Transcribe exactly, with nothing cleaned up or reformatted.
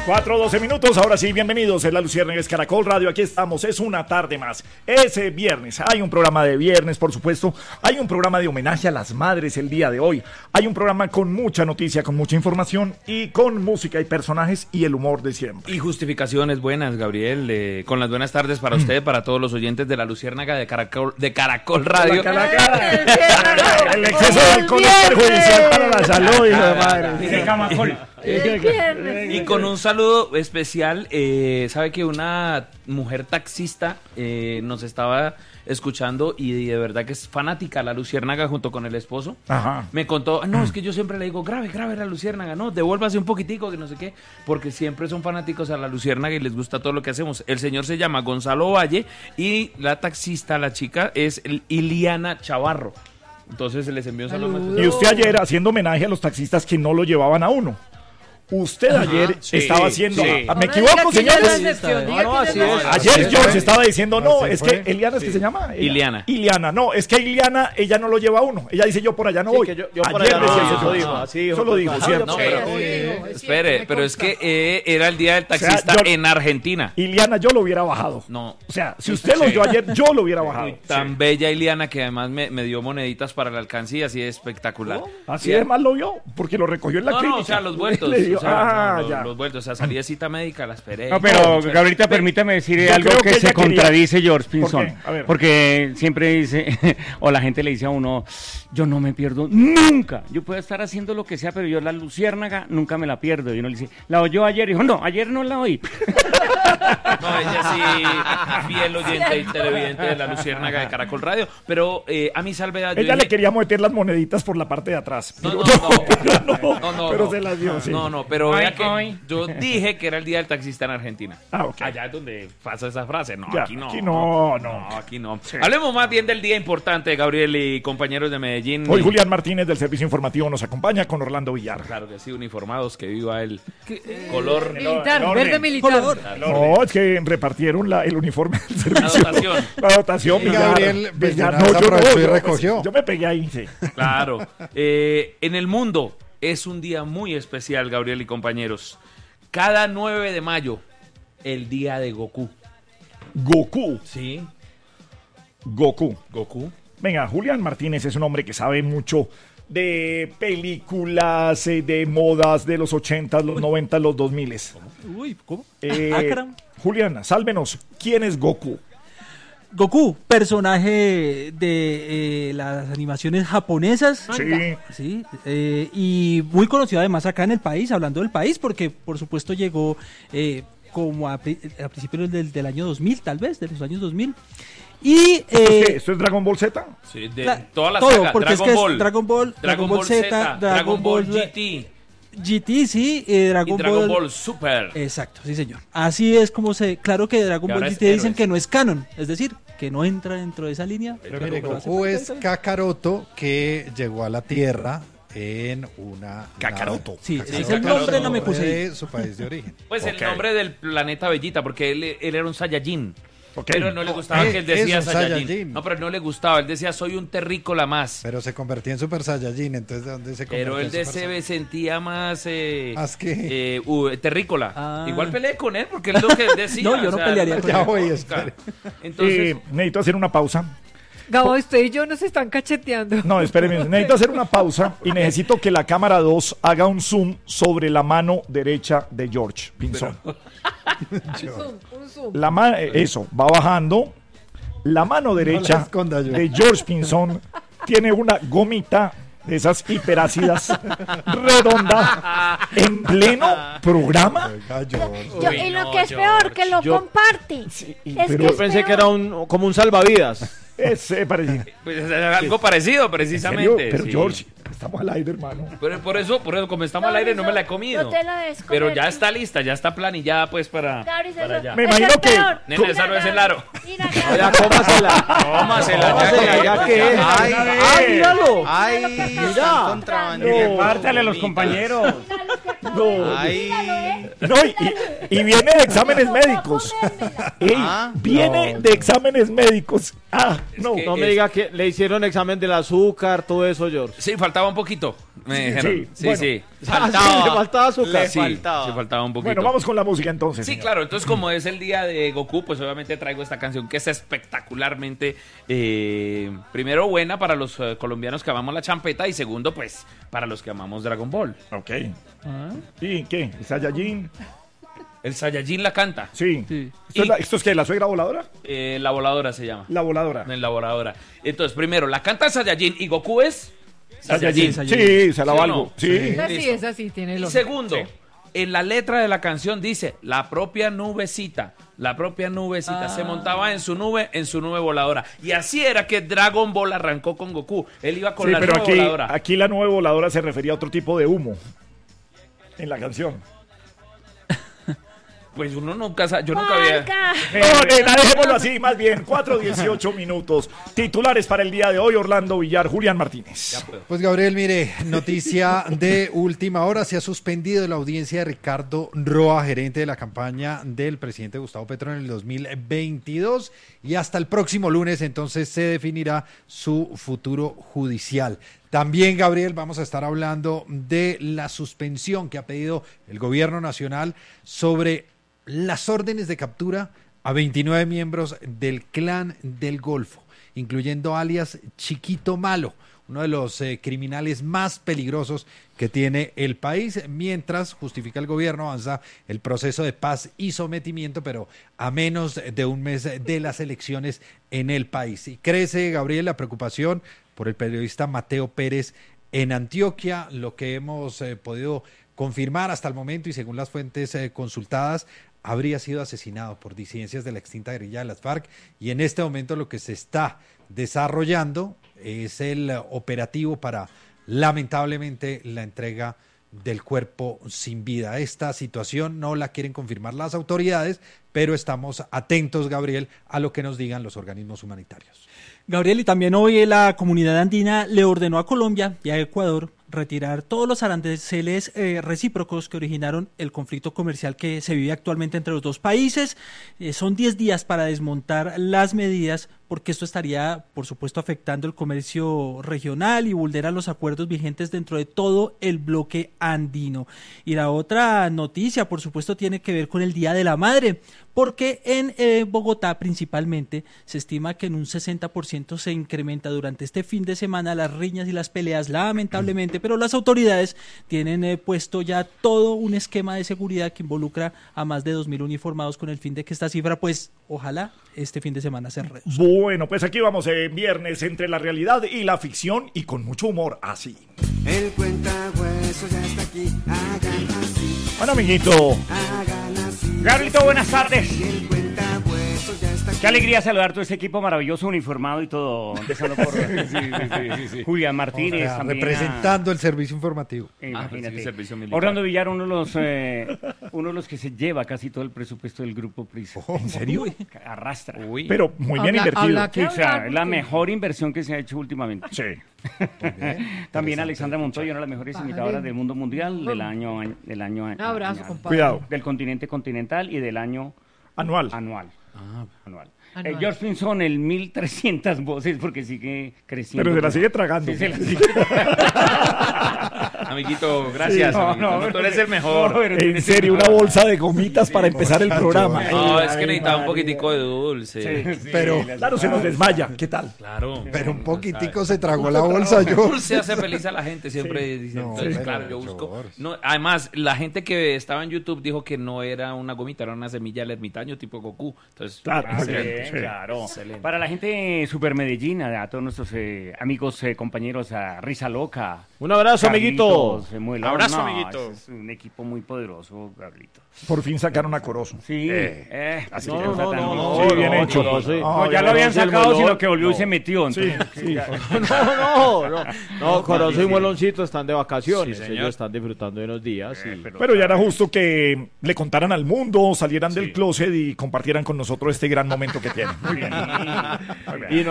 cuatro doce minutos, ahora sí, bienvenidos en La Luciérnaga, es Caracol Radio, aquí estamos, es una tarde más, es eh, viernes, hay un programa de viernes, por supuesto, hay un programa de homenaje a las madres el día de hoy, hay un programa con mucha noticia, con mucha información y con música y personajes y el humor de siempre. Y justificaciones buenas, Gabriel, eh, con las buenas tardes para usted, para todos los oyentes de La Luciérnaga de Caracol, de Caracol Radio. La cara, el exceso de alcohol es perjudicial para la salud, hijo de madre. Dice Camacol. Y con un saludo especial, eh, sabe que una mujer taxista eh, nos estaba escuchando y de verdad que es fanática La Luciérnaga junto con el esposo. Ajá. Me contó, no, es que yo siempre le digo, grave, grave La Luciérnaga, no, devuélvase un poquitico, que no sé qué, porque siempre son fanáticos a La Luciérnaga y les gusta todo lo que hacemos. El señor se llama Gonzalo Valle y la taxista, la chica, es Iliana Chavarro. Entonces se les envió un saludo. Y usted ayer haciendo homenaje a los taxistas que no lo llevaban a uno. Usted Ajá, ayer sí, estaba haciendo... sí. ¿Me equivoco, señores? Ah, no, así es. Ayer George estaba diciendo, no, Así es fue. que Eliana es que se llama. Ella- Iliana. Iliana, no, es que Iliana, ella no lo lleva a uno. Ella dice, yo por allá no Sí, voy. que yo- yo por Ayer allá no, decía eso eso, dijo, así dijo. eso lo dijo, Ah, ¿cierto? No, pero- pero, sí. espere, pero es que eh, era el día del taxista O sea, yo- en Argentina. Iliana, yo lo hubiera bajado. No. O sea, si usted lo Sí. oyó ayer, yo lo hubiera bajado. Tan bella Iliana que además me, me dio moneditas para la alcancía, así es espectacular. Así además lo vio, porque lo recogió en la No, clínica. no, o sea, los vueltos. Le dio- o sea, ah, no, los, ya. los vueltos, o sea, salí de cita médica, la esperé. No, pero No, Gabrielita, permítame decir yo algo creo que, que se ella quería- contradice George ¿Por Pinzón. qué? A ver. Porque siempre dice, o la gente le dice a uno, yo no me pierdo nunca. Yo puedo estar haciendo lo que sea, pero yo la Luciérnaga nunca me la pierdo. Y uno le dice, ¿la oyó ayer? Y dijo, no, ayer no la oí. No, ella sí, fiel oyente y televidente de La Luciérnaga de Caracol Radio. Pero eh, a mi salvedad. yo Ella le dije- quería meter las moneditas por la parte de atrás. No, Pero no, no, pero no, no, no, pero no. se las dio, sí. No, no, pero Ay, vea que ay. yo dije que era el día del taxista en Argentina. Ah, ok. Allá es donde pasa esa frase. No, Ya, aquí no. aquí no, no. aquí no. Hablemos más bien del día importante, Gabriel y compañeros de Medellín. Hoy Julián Martínez del Servicio Informativo nos acompaña con Orlando Villar. Claro que sí, uniformados, que viva el color. Militar, el orden. verde militar. No, es que repartieron la, el uniforme del servicio. La dotación. La dotación. Y Villar, Gabriel Villar, Bellonaz no, yo no, aprovechó y yo- recogió. Yo me pegué ahí, sí. Claro. Eh, en el mundo es un día muy especial, Gabriel y compañeros. Cada nueve de mayo, el día de Goku. Goku. Sí. Goku. Goku. Venga, Julián Martínez es un hombre que sabe mucho de películas, eh, de modas de los ochentas, los noventas, los dos miles. Uy, ¿cómo? Eh, Ah, caramba. Julián, sálvenos. ¿Quién es Goku? Goku, personaje de eh, las animaciones japonesas. Sí. Sí, eh, y muy conocido además acá en el país, hablando del país, porque por supuesto llegó eh, como a, pri- a principios del, del año dos mil, tal vez, de los años dos mil. Y ¿Esto es eh, qué? ¿Esto es Dragon Ball Z? Sí, de Cla- toda la todo, saga. porque es Dragon que es Ball. Dragon Ball, Dragon Ball Z, Dragon Ball G T G T, sí, eh, y Dragon, Dragon Ball, Ball Super. Exacto, sí señor. Así es como se... Claro que Dragon Y Ball ahora G es T dicen héroes. que no es canon, es decir, que no entra dentro de esa línea. Pero mire, pero hace Goku parte es de- Kakaroto que llegó a la Tierra en una... Kakaroto. Sí, nave. ese es Kakaroto. el nombre, no me puse ahí. de su país de origen. Pues Ok. el nombre del planeta Bellita, porque él, él era un Saiyajin. Ok. Pero no le gustaba Eh, que él decía es un Saiyajin. Saiyajin. No, pero no le gustaba. Él decía, soy un terrícola más. Pero se convertía en Super Saiyajin, entonces ¿de dónde se convirtió Pero él en de Super se sentía más... Eh, ¿Más qué? eh, uh, terrícola. Ah. Igual peleé con él, porque es lo que él decía. No, yo no pelearía no con él. Ya me voy, conozca. espere. Entonces... Eh, necesito hacer una pausa. Gabo, usted y yo nos están cacheteando. No, espéreme, necesito hacer una pausa y necesito que la cámara dos haga un zoom sobre la mano derecha de George Pinzón. Un zoom, un zoom. La ma- eh, eso, va bajando. La mano derecha esconda, George. de George Pinzón tiene una gomita de esas hiperácidas redonda en pleno programa. Oiga, George. Yo- Uy, y lo no, que es peor, que lo Yo- comparte. Sí, y- Es pero que Yo es pensé que peor. era un, como un salvavidas. ese parece. Pues es algo parecido, ¿En serio? precisamente. Pero sí. George, estamos al aire, hermano. Pero por eso, por eso, como estamos al aire, no me la he comido. No te la des Pero comer. ya está lista, ya está planillada, pues, para, Gabriel, para eso- allá. Me eso imagino es que- peor. Nena, esa no es el aro. Mira, Ya, Gabriel. cómasela. Tómasela, Cómasela, ya que es. Ay, ¡Ah, míralo! Ay, Mira. No, Pártale a los compañeros. No, Ay. no, y, y viene de exámenes médicos. Ey, viene de exámenes médicos. Ah, no. que- No me diga que le hicieron examen del azúcar, todo eso, George. Sí, faltaba un poquito. Me dijeron. Sí, Sí, bueno. sí. Ah, sí, le faltaba azúcar. Sí, faltaba. sí, faltaba un poquito. Bueno, vamos con la música entonces. Sí, señor. claro. Entonces, como es el día de Goku, pues obviamente traigo esta canción que es espectacularmente, eh, primero, buena para los eh, colombianos que amamos la champeta y segundo, pues, para los que amamos Dragon Ball. Ok. Ah, ¿Y qué? ¿Saiyajin? El Saiyajin la canta. Sí. sí. ¿Esto, es Y- la- ¿Esto es qué? ¿La suegra voladora? Eh, la voladora se llama. La voladora. La voladora. Entonces, primero, la canta Saiyajin y Goku es Saiyajin. Saiyajin. Sí, se la ¿Sí o valgo. no? Sí. Es así, Listo. es así, tiene Y lógica. segundo, en la letra de la canción dice, la propia nubecita, la propia nubecita Ah. se montaba en su nube, en su nube voladora. Y así era que Dragon Ball arrancó con Goku. Él iba con Sí, la pero nube aquí, voladora. aquí la nube voladora se refería a otro tipo de humo en la canción. Pues uno nunca sabe, yo nunca había... No, nena, dejémoslo así, más bien. cuatro dieciocho minutos. Titulares para el día de hoy, Orlando Villar, Julián Martínez. Pues Gabriel, mire, noticia de última hora, se ha suspendido la audiencia de Ricardo Roa, gerente de la campaña del presidente Gustavo Petro en el dos mil veintidós, y hasta el próximo lunes entonces se definirá su futuro judicial. También, Gabriel, vamos a estar hablando de la suspensión que ha pedido el gobierno nacional sobre las órdenes de captura a veintinueve miembros del Clan del Golfo, incluyendo alias Chiquito Malo, uno de los eh, criminales más peligrosos que tiene el país, mientras justifica el gobierno, avanza el proceso de paz y sometimiento, pero a menos de un mes de las elecciones en el país. Y crece, Gabriel, la preocupación por el periodista Mateo Pérez en Antioquia, lo que hemos eh, podido confirmar hasta el momento y según las fuentes eh, consultadas, habría sido asesinado por disidencias de la extinta guerrilla de las FARC, y en este momento lo que se está desarrollando es el operativo para, lamentablemente, la entrega del cuerpo sin vida. Esta situación no la quieren confirmar las autoridades, pero estamos atentos, Gabriel, a lo que nos digan los organismos humanitarios. Gabriel, y también hoy la comunidad andina le ordenó a Colombia y a Ecuador retirar todos los aranceles eh, recíprocos que originaron el conflicto comercial que se vive actualmente entre los dos países. Eh, son diez días para desmontar las medidas, porque esto estaría, por supuesto, afectando el comercio regional y vulnera los acuerdos vigentes dentro de todo el bloque andino. Y la otra noticia, por supuesto, tiene que ver con el Día de la Madre, porque en eh, Bogotá principalmente se estima que en un sesenta por ciento se incrementa durante este fin de semana las riñas y las peleas, lamentablemente, pero las autoridades tienen eh, puesto ya todo un esquema de seguridad que involucra a más de dos mil uniformados, con el fin de que esta cifra, pues, ojalá este fin de semana se reduzca. Bueno, pues aquí vamos en viernes entre la realidad y la ficción y con mucho humor, así. El cuentahueso ya está aquí, hagan así, Bueno, amiguito, hagan así. Gabrielito, buenas tardes. El cuentahueso ya está aquí. Qué alegría saludar todo ese equipo maravilloso, uniformado y todo, empezando por Julián Martínez, O sea, también a- representando el servicio informativo. Eh, Ah, imagínate. sí, servicio militar. Orlando Villar, uno de los eh, uno de los que se lleva casi todo el presupuesto del grupo Prisa. ¿en serio? Arrastra. Uy. Pero muy bien Habla- invertido. habla- Sí, o sea, hablar es la porque- mejor inversión que se ha hecho últimamente. Sí. También Alexandra Montoya, una de las mejores Vale. imitadoras del mundo mundial del año del año Un abrazo, año- compadre. Cuidado. del continente continental y del año Anual. anual. anual. Anual. Eh, George Pinson, el mil trescientas voces, porque sigue creciendo. Pero se la sigue tragando. Sí, se la sigue- Amiguito, gracias. No, amiguito. no, No, tú pero- eres el mejor. no, pero En tienes serio, que- una bolsa de gomitas para empezar el programa. No, es que Ay, necesitaba un María. poquitico de dulce. Sí, Pero- las- Claro, se nos desmaya. ¿Qué tal? Claro. Pero un poquitico se tragó la bolsa, yo. Dulce hace feliz a la gente, siempre dicen. No, Entonces, pero, claro, yo busco. George. No, además, la gente que estaba en YouTube dijo que no era una gomita, era una semilla del ermitaño tipo Goku. Entonces, Claro, Ah, muy excelente. bien, sí, sí. claro. Excelente. Para la gente super Medellín, a, a todos nuestros eh, amigos, eh, compañeros, a Risa Loca. Un abrazo, amiguito. Carlitos, eh, muy- Abrazo, no, amiguito. Es un equipo muy poderoso, Gabrielito. Por fin sacaron a Corozo. Sí, eh, así No, que no, cosa no, tan- no, Sí, no, bien no, hecho. no, sí. No, No, ya bien lo habían hecho. El sacado, melón, sino que volvió y no. se metió. Sí, Entonces, sí. No, no, no. No, Corozo y Meloncito están de vacaciones. Sí, señor. Ellos están disfrutando de unos días. y- Pero ya era justo que le contaran al mundo, salieran del closet y compartieran con nosotros este gran momento que tienen. Muy bien. Y no